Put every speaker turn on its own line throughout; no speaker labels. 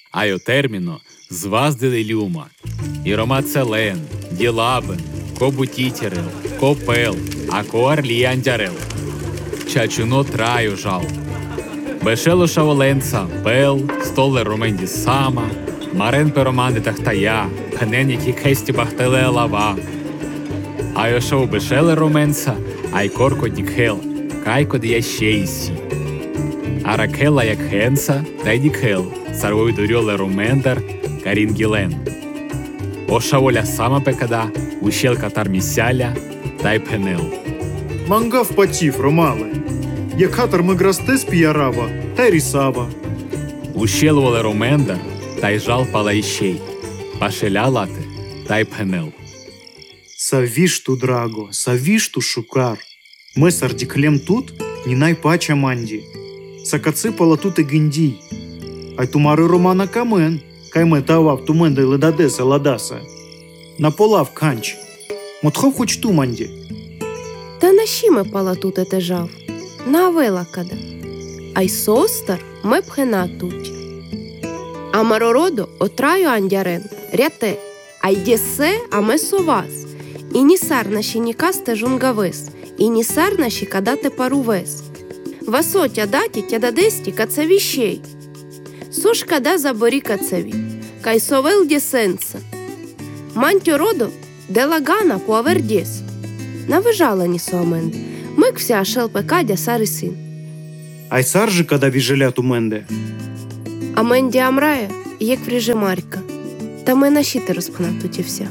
Aio termino zvas deliliuma, iroma celen, dilaben, co butiterel, co pel, aco arli andiarel. Ceaciuno traio jal. Beșelo șavolența, pel, stole romendi sama, maren pe romande tahtaia, hăneniki chesti bahtele lava. Aio șau beșele romența, ai corco dikhel, caico de iașeisi. Arachela jak hensa, dai dikhel, sarvoi duriole romender, carin gilen. O șavolea sama pe cada, ușel catar misealea, dai penel.
Mangав патів, Ромале. Як хатар ми грастес піярава, та й рісава.
Ущелували ромендер, та й жал пала іщей. Пашеля лати, та й пенел.
Савішту, драго, савішту, шукар. Ми сардіклем тут, ні найпача манді. Сакаципала тут і гіндій. Ай тумари романа камен, кайме тавав туменде ледадеса ладаса. Наполав канч. Мотхов хоч туманді.
Та на щі ми пала тут етежав? На велакада. Ай состар ми пхена тут. А марородо отраю андярен, ряте. Ай дєсе, а ми совас. І нісар наші нікасте жунгавес. І нісар наші кадате парувес. Васо тядаті тядадесті кацевіщей. Сош када заборі кацеві. Кай совел дєсенца. Мантьо родо делагана пуавердєс. Навижала нісоаменде. Мик вся шелпекадя сарисин.
Ай саржи када віжеля туменде.
А менді амрая, як вріжемарька. Та ми на щити розпхна тут і вся.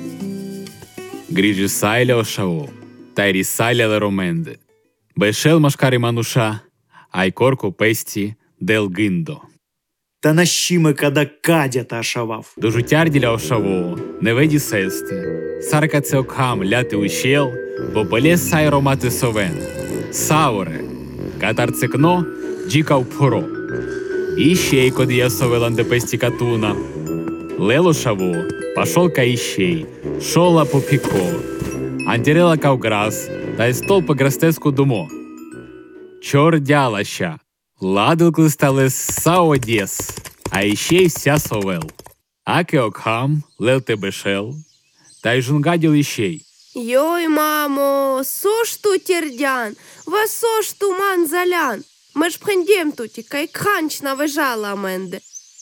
Гріжі сайля ошао, та й рісайля ле роменде. Бешел машкари мануша, ай корко песті дел гиндо.
Та на щі ми када кадя та шавав.
До жутярділя ошаво, не веді сесте. Сарка це окхам ляти ущел, бо полез сай ромати совен. Сауре, катар цикно, джіка впоро. Іщей, коди я совелан де песті катуна. Лело шаво, пашолка іщей, шола по піко. Антірела кавграс, та й стол по грастеску думо. Чор дялаща, ладил клистале сао дєс, а іщей вся совел. Аке окхам, лел тебе шел, та й жунгаділ іщей.
Йой, мамо, со ж ту тірдян, васо ж ту ман залян. Ми ж пхендєм туті, кай кханч навижала аменде.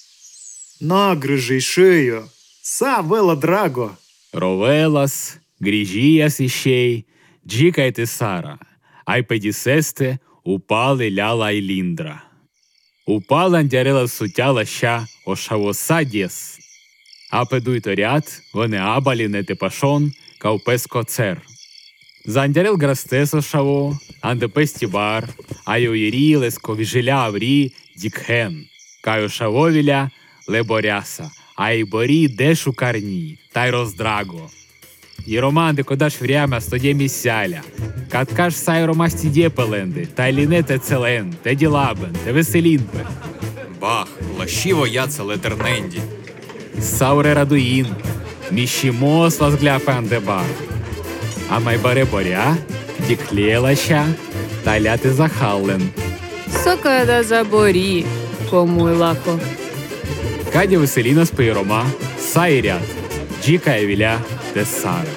Нагрижи шею. Са вела драго.
Ровелас, гріжіяс іщей, джікайте сара, ай педісесте упали ляла й ліндра. Упала андярела сутяла ща ошавоса дєс. А педуйто ряд, вони абалі не тепашон, кавпеско цер. Зандярел грастес ошаво, анде песті бар, ай оєрі леско віжеля аврі дікхен, кай ошаво віля леборяса, ай борі де шукарні, та й роздраго. І романди кодаш вряма стодє місяля, каткаш сай ромасті дєпеленди, та й лінете целен, те ділабен, те веселінпе.
Бах, лащиво яце летерненді.
Сауре радуїн, міщімос лазгляпе андебар. А майбаре боря, діклєлаща, та ляти захаллен.
Сокада заборі, кому й лако.
Кадя веселіна з пейрома, сай ряд, джіка евіля, те сара.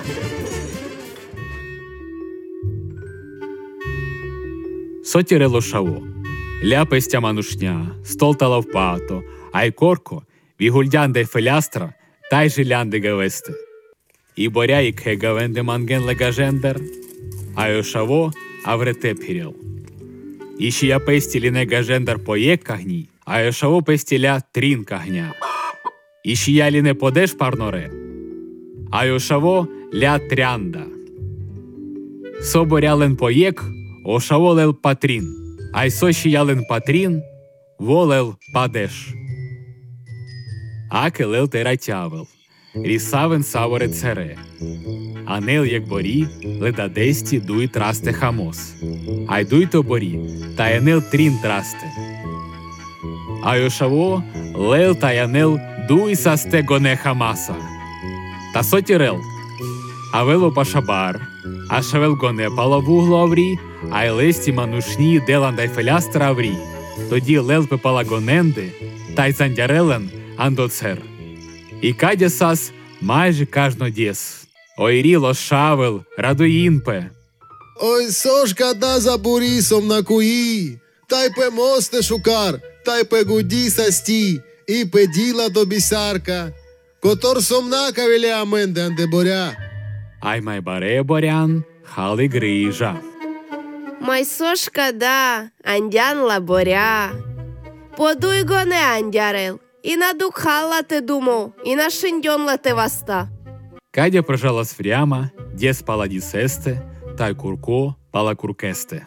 Сотіре лошаво, ляпестя манушня, столта лавпато, ай корко, вігульдянде фелястра, та й жилянде гавесте. І боря і ке гавенде манген легажендер, ай ошаво аврете пірел. І ще я песті ліне гажендер поєк кагні, ай ошаво пестіля трін кагня. І ще я ліне подеш парноре, ай ошаво ля трянда. Соборялен поєк, ошаво лел патрін, ай соші ялен патрін, волел падеш. Аке лел тератявел, рісавен саворе цере. Анел як борі, ледадесті дуй трасте хамос. Ай дуй то борі, та янел трін трасте. Ай ошаво лел та янел дуй састе гоне хамаса. Та сотірел, а вело пашабар, а шавел гоне палавугло аврі, ай лесті манушні деландай фелястра аврі. Тоді лел пепала гоненди, та й зандярелен, андоцер. І кадя сас майже кажно дєс. Ойрі лошавел, радоїнпе.
Ой, сошка да за бурісом на куї, та й пе мосте шукар, та й пе гуді састі, і пе діла до бісарка, котор сомнака віля менде анде боря.
Ай май баре борян, хали грижа.
Майсошка да, андян лаборя. Подуй гоне, андярел, і надукхала те думо, і на шиндьонла те васта.
Кадя прожалась вряма, дєс пала дісесте, та й курко пала куркесте.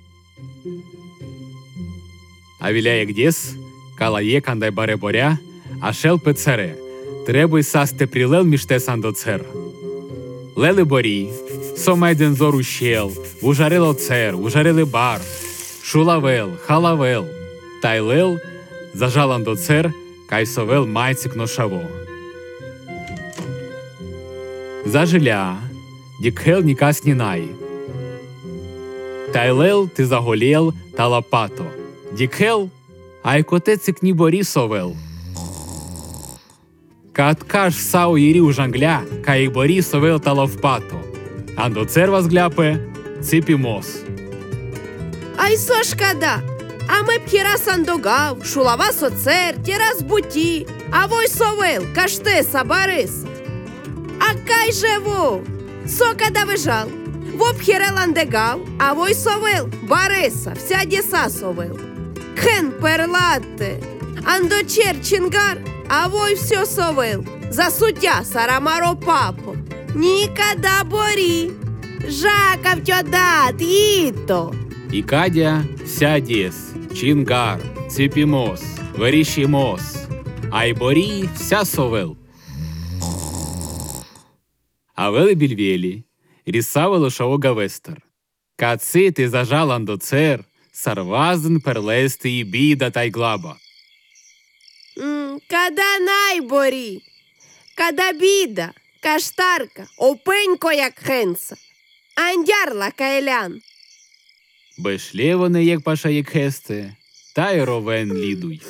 А віля як дєс, кала є кандай баре боря, а шел пецере, требуй састе прилел між те сандоцер. Лели борі, сомайден зор ущел, вужарило цер, вужарили бар, шулавел, халавел, та й лел, зажалан до цер, кай совел майцик ношаво. Зажиля, дікхел нікас нінай. Та й лел ти заголєл та лопато. Дікхел, ай котецик ні борі совел. Каткаш сау їрі у жангля, кай борі совел та ловпато. Андо цер вас гляпе, ципі мос.
Айсошка да, а ми б хірас андогав, шулава соцер, тірас буті, а вой совел, каштеса, бариса. А кай же во, сока да вижал, воп хірел андегав, а вой совел, бариса, вся діса совел. Хен перлате, андочер чингар, а вой все совел, за суття сарамаро папо, нікада борі, жакав тьодат, їто.
І кадя вся дєс, чингар, ципі мос, веріші мос, ай борі вся совел. А вели більвєлі, рісаве лошаво гавестер. Каци ти зажалан до цер, сарвазен перлести і біда та й глаба.
Када найборі, када біда, каштарка, опенько як хенса, андярла кайлян.
Бешлєвоне як паша як хесте, та й ровен лідуй.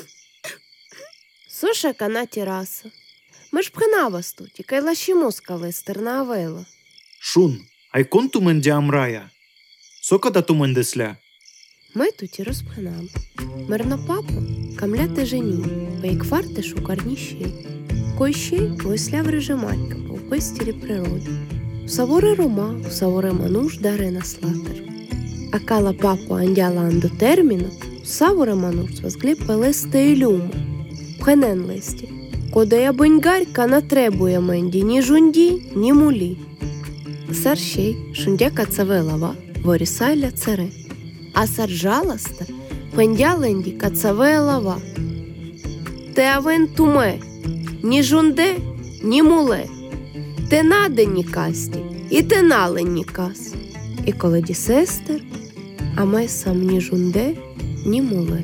Соша кана тіраса. Ми ж пхена вас тут, і кай лашімо скалестер на авела.
Шун, ай кон туменді амрая? Сокада тумендесля?
Ми тут і розпхенам. Мерна папу, камляте жені, пейкварте шукарніші. Койщей висляв режиматька, по пистірі природі. У савори рома, у савори мануш дарена слатер. А кала папу андяла андо терміна, у савори мануш возгліб пелесте і люму. Пхенен листі. Кода я боньгарька натребує менді ні жунді, ні мулі. Сарщей, шундяка цавелава, ворісайля царе. А саржаласта, пендяленді кацавелава. Те авен туме, ні жунде, ні муле. Те надені касті, і те налені кас. І коли ді сестер, а ме сам ні жунде, ні муле.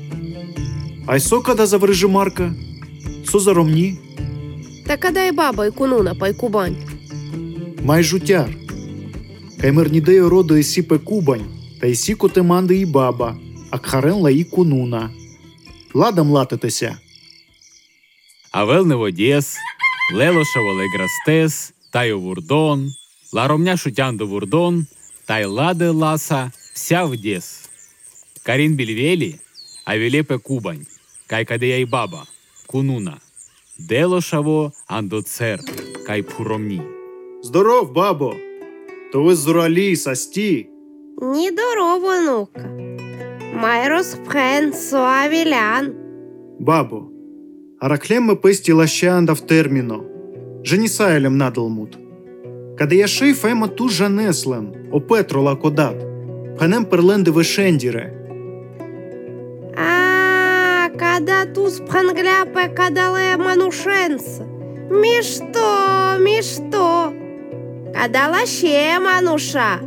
Ай сокада за врежимарка? Со за ромні?
Та кадай баба і кунуна пайкубань.
Май жутяр. Кай мернідею роду есі пе кубань, та есі котеманди і баба, а кхарен лаї кунуна. Ладам латитеся.
А вел не водєс, лелошаво леграстес, та й вурдон, ла ромня шутян до вурдон, та й ладе ласа вся вдєс. Карін більвєлі, а вілепе кубань, кай каде я й баба, кунуна. Делошаво андоцер, кай пхуромні.
Здоров, бабо! То ви з Зуралі, састі.
Ні дорово, нука. Май розпхен суавілян.
Бабо, араклем ми писті лащанда в терміно. Женісайлем надалмут. Каде я шей фема ту жанеслен, о Петро лакодат. Пхенем перленди вишендіре.
Када туз пхангляпе кадале манушенса. Мішто. Кадала ще мануша.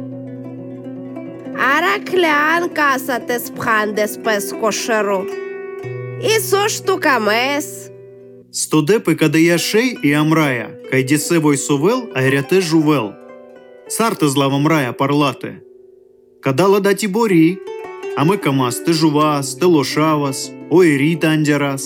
Араклян касате спханде спес кошеру. І со штукамес.
Стодепи каде я шей і амрая, кай дєсевой совел, а гряте жувел. Сарте злавам рая парлате. Кадала даті борі, а ми камас те жувас, те лошавас, ой ріта андярас,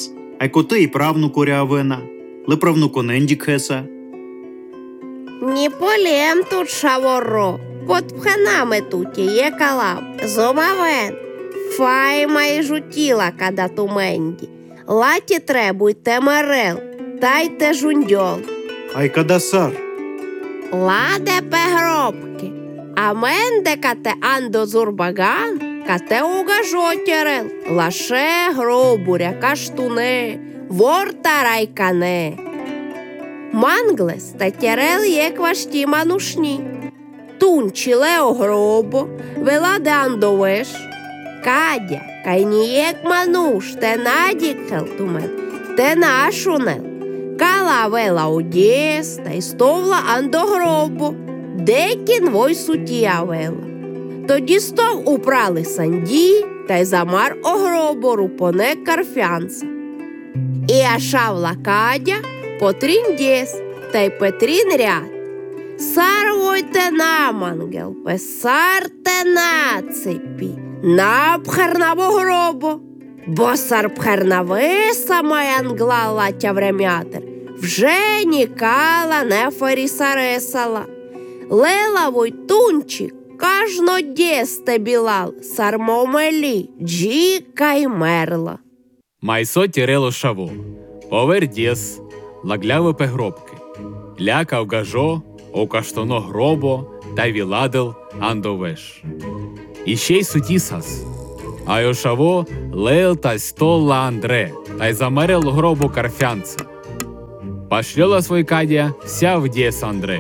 Ай коти і правнуку рявена, ле правнуко ненді кеса.
Ні полєм тут шаворо, под пхенами тут є калаб, зомавен. Файма і жутіла, када туменді. Латі требуй темерел, тайте жундьол.
Ай када сар.
Ладе пегробки, а менде кате андо зурбаган, кате угажотєрел, лаше гробуря, каштуне, ворта райкане. Манглес та тєрел є квашті манушні. Тунчі лео гробо, веладе андовеш. Кадя, кай нієк мануш, те надікхел тумен, те нашунел. Кала вела одєс, та й стовла андо гробо, декін вой сутія вела. Тоді стов упрали санді, та й замар огробо рупоне карфянца. І ашавла Кадя потрін дєс, та й петрін ряд. Сар войте на мангел, песарте на цепі, напхер на гробо, бо сар пхер на виса маянгла латя времятер, вже нікала не фарісаресала. Лела войтунчик, кажно дєсте білал, сар момелі, джіка й мерла.
Майсо тірело шаво, повер дєс, лагляве пегробки, лякав гажо, окаштоно гробо, та віладел андовеш. І ще й сутісас, а йошаво лел та столла Андре, та й замерел гробу карфянца. Пошльола свой Кадя вся в дєс Андре.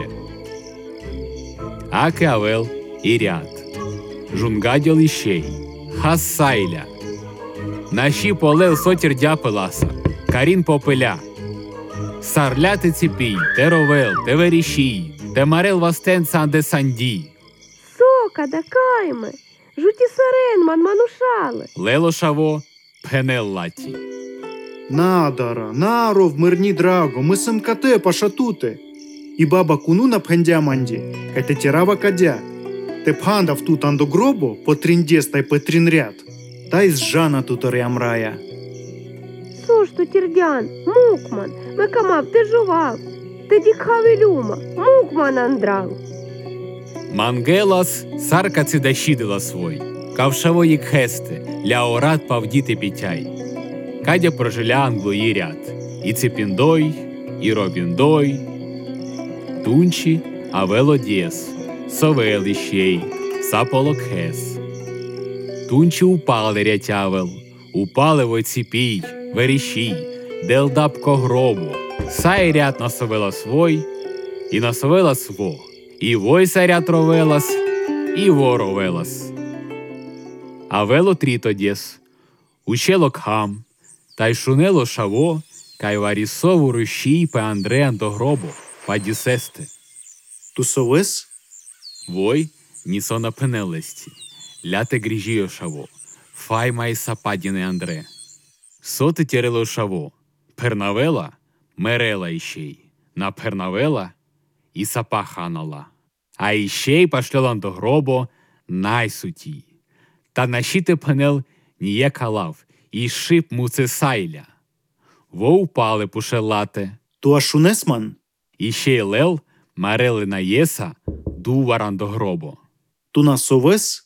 Аке авел і ряд, жунгадьол іщей, хасайля. Наші полел сотір дяпиласа, карін попиля. Сарляти ціпій, те ровел, те верішій, те марел вастенца анде санді.
Сока да кайме, жуті сарен ман манушали.
Лело шаво, пенел латі.
Надара, наров мирні драго, ми сам кате пашатуте. І баба кунуна пхендя манді, кай те тірава кадя. Те пхандав тут андо гробо, потрін дєс та й петрін ряд. Та й з жана тут рямрая.
Сош то тірдян, мукман, мекамав те жував, те дікхаві люма, мукман андрал.
Мангелас сарка цидашідила свой, кавшаво їк хесте, ля орат павдіти пітяй. Кадя прожиля англої ряд, і ципіндой, і робіндой, тунчі, авело дєс, совел іщей, саполок хес. Тунчі упали рятявел, упали вой ціпій, верішій, делдапко гробу, сай ряд насовела свой, і насовела сво, і вой сарят ровелас, і во ровелас. Авело тріто дєс, учело кхам, та й шунело шаво, кай варісову рушій пе Андреан до гробу, падісесте.
Тусовес?
Вой нісо на пенелесті, ляте гріжіо шаво, файма і сападіне Андре. Соти тірело шаво, пернавела, мерела іщей, на пернавела і сапа ханала. А іщей пошльолан до гробо найсуті. Та нашіте пенел ніє калав, і шип муце сайля. Во упали пушелате,
Ту ашунесман?
іще й лел марели на єса дуваран до гробо.
Ту на совес?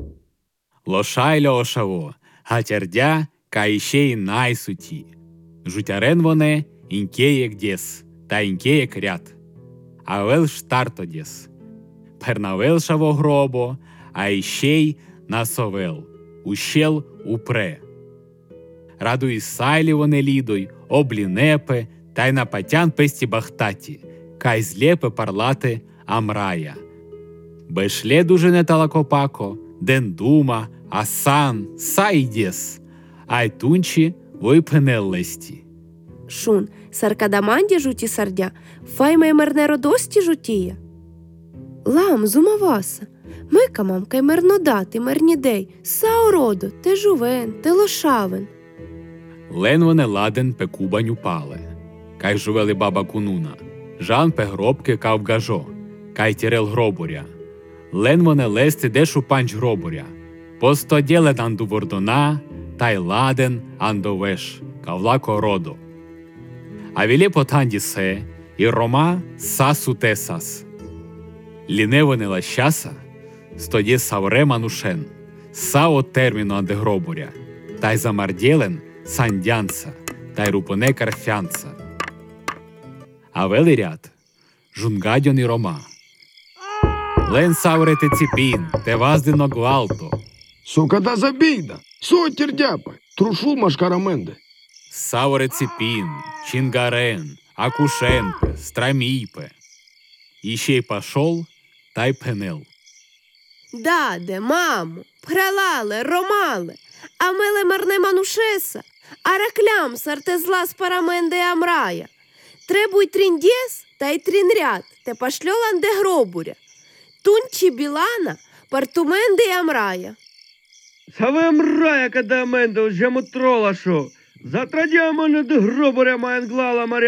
Лошайля ошаво, гатярдя, ка іще й найсуті. Жутярен воне інкеєк дєс, та інкеєк ряд. Авел штарто дєс. Пернавел шаво гробо, а іще й насовел, ущел упре. Радуй сайлі вони лідой, облінепе, та й на патян песті бахтаті, кай злєпе парлати амрая. Бешле дуже не талакопако, ден дума, асан, сайдєс, ай тунчі вой пенеллесті.
Шун, саркадаманді жуті сардя, файме мернеро дості жутія. Лам, зумаваса, мекамам кай мернодати мернідей, саородо, те жувен, те лошавен.
Лен вони ладен пе кубань упале, кай жувели баба кунуна, жан пе гробки кав гажо, кай тірел гробуря. Лен вони лести дешу панч гробуря, постодєле анду вордона, та й ладен андовеш, кавлако родо. А вілє потанді се, і рома сасу тесас. Лінево не лащаса, стоє савре манушен, сао терміно андегробуря, та й замардєлен сандянца, та й рупоне карфянца. А вели ряд, жунгадьон і рома. Лен савре те ціпін, те ваздино гвалто.
Сокада забійда, сотір дяпа, трушу машкараменде.
Савре ціпін, чингарен, акушенпе, страмійпе. І ще й пашол, та й пенел.
Даде, мамо, пхралале, ромале, а меле марне манушеса, а реклям сартезла з параменде амрая. Требуй триндєс та й трінряд, те пашльолан де гробуря. Тунчі білана, партуменде амрая.
Савем рая, когда менде, уже мутрола шо. Затрадя мене до гроборя маєн глала